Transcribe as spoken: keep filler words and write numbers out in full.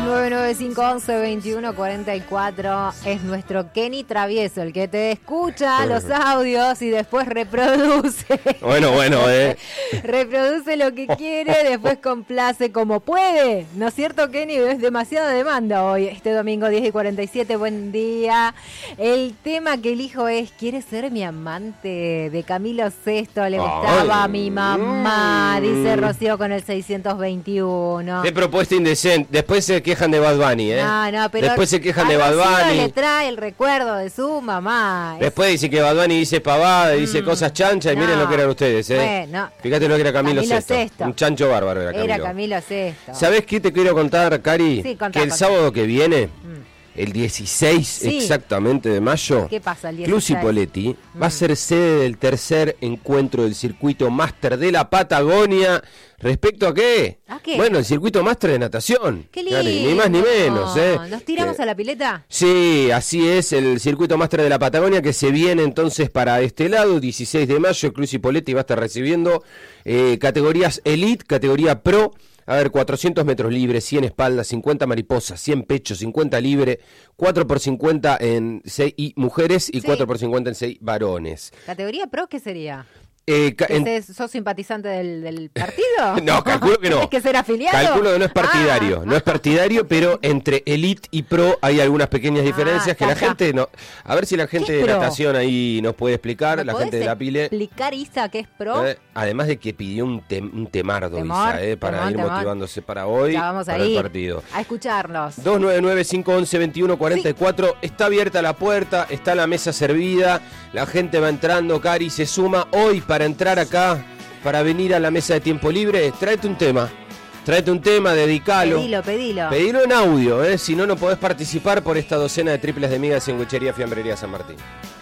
nueve nueve cinco once veintiuno cuarenta y cuatro es nuestro Kenny Travieso, el que te escucha los audios y después reproduce. Bueno, bueno, eh. Reproduce lo que quiere, después complace como puede. ¿No es cierto, Kenny? Es demasiada demanda hoy, este domingo diez y cuarenta y siete. Buen día. El tema que elijo es ¿Quieres ser mi amante? De Camilo Sesto. Le gustaba a mi mamá, dice Rocío con el seiscientos veintiuno. De propuesta indecente. Después se quejan de Bad Bunny, ¿eh? No, no, pero después se quejan de Rocío Bad Bunny. le trae el recuerdo de su mamá. Después dice que Bad Bunny dice pavada, dice mm, cosas chanchas, y no. Miren lo que eran ustedes, ¿eh? Bueno, fíjate lo que era Camilo, Camilo Sesto. Sesto. Un chancho bárbaro era Camilo. Era Camilo Sesto. ¿Sabés qué te quiero contar, Cari? Sí, contá, que el contá. sábado que viene, mm. el dieciséis sí. exactamente de mayo, ¿qué pasa el dieciséis? Club Cipolletti mm. va a ser sede del tercer encuentro del circuito máster de la Patagonia. ¿Respecto a qué? ¿A qué? Bueno, el circuito máster de natación. ¡Qué lindo! Cari, ni más ni menos, ¿eh? ¿Nos tiramos que... a la pileta? Sí, así es, el circuito máster de la Patagonia que se viene entonces para este lado, dieciséis de mayo, el Club Cipolletti va a estar recibiendo eh, categorías Elite, categoría Pro. A ver, cuatrocientos metros libres, cien espaldas, cincuenta mariposas, cien pechos, cincuenta libre, cuatro por cincuenta en seis mujeres y sí. cuatro por cincuenta en seis varones. ¿Categoría Pro qué sería? Eh, ca- en... ¿Sos simpatizante del, del partido? No, calculo que no. ¿Tienes que ser afiliado? Calculo que no es partidario, ah. no es partidario, pero entre Elite y Pro hay algunas pequeñas diferencias ah, que la gente no... A ver si la gente de natación ahí nos puede explicar, la gente de la Pile... explicar, Isa, qué es Pro? Eh, además de que pidió un, tem- un temardo, temor, Isa, eh, para temor, ir temor. motivándose para hoy, ya vamos para a el ir partido. A escucharlos. dos nueve nueve, cinco once, veintiuno cuarenta y cuatro, sí. Está abierta la puerta, está la mesa servida, la gente va entrando, Cari se suma hoy para entrar acá. Para venir a la mesa de tiempo libre, tráete un tema. Tráete un tema, dedicalo. Pedilo, pedilo. Pedilo en audio, ¿eh? Si no, no podés participar por esta docena de triples de migas en Sandwichería Fiambrería San Martín.